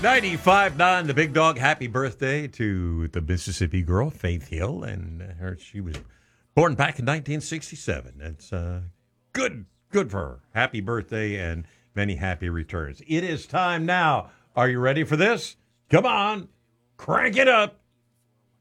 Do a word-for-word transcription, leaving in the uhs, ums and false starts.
ninety-five nine, the big dog. Happy birthday to the Mississippi girl, Faith Hill. And her, she was born back in nineteen sixty-seven. It's uh, good, good for her. Happy birthday and many happy returns. It is time now. Are you ready for this? Come on, crank it up.